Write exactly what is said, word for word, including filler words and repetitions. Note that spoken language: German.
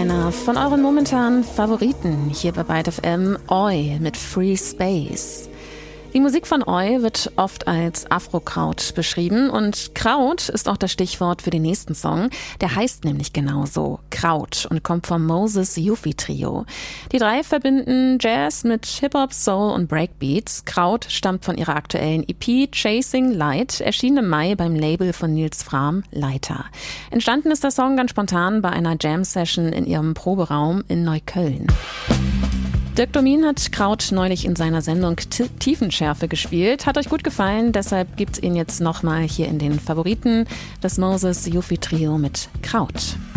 einer von euren momentanen Favoriten hier bei Byte F M, Oi mit Free Space. Die Musik von Oi wird oft als Afro-Kraut beschrieben und Kraut ist auch das Stichwort für den nächsten Song. Der heißt nämlich genauso, Kraut, und kommt vom Moses Yufi Trio. Die drei verbinden Jazz mit Hip-Hop, Soul und Breakbeats. Kraut stammt von ihrer aktuellen E P Chasing Light, erschien im Mai beim Label von Nils Frahm, Leiter. Entstanden ist der Song ganz spontan bei einer Jam-Session in ihrem Proberaum in Neukölln. Dirk Domin hat Kraut neulich in seiner Sendung Tiefenschärfe gespielt. Hat euch gut gefallen, deshalb gibt's ihn jetzt nochmal hier in den Favoriten. Das Moses Yufi Trio mit Kraut.